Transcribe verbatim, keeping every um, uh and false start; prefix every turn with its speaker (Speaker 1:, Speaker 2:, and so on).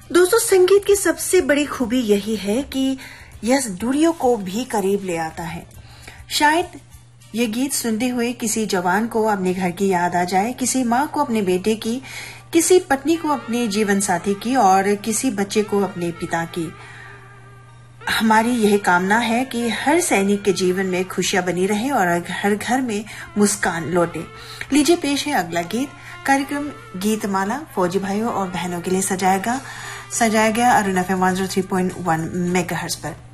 Speaker 1: दोस्तों, संगीत की सबसे बड़ी खूबी यही है कि यह दूरियों को भी करीब ले आता है। शायद ये गीत सुनते हुए किसी जवान को अपने घर की याद आ जाए, किसी माँ को अपने बेटे की, किसी पत्नी को अपने जीवन साथी की और किसी बच्चे को अपने पिता की। हमारी यह कामना है कि हर सैनिक के जीवन में खुशियां बनी रहे और हर घर में मुस्कान लौटे। लीजिए पेश है अगला गीत। कार्यक्रम गीतमाला फौजी भाइयों और बहनों के लिए सजाएगा सजाया गया Arun F M one zero three point one megahertz पर।